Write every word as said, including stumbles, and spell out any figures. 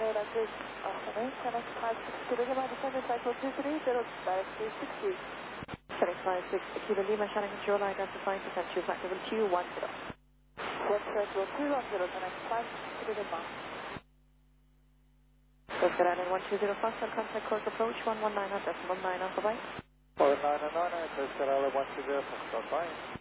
Lakers, afternoon, Connect five six Kilo Lima, descending cycle two three zero, directly sixty. Connect five six Kilo Lima, shining control, identifying potential flight level two one zero. Website level two one zero, Connect five six Kilo Lima. Western Island one two zero, faster contact course approach one one nine, decimal nine, bye bye. one nine nine, Western Island one two zero, bye.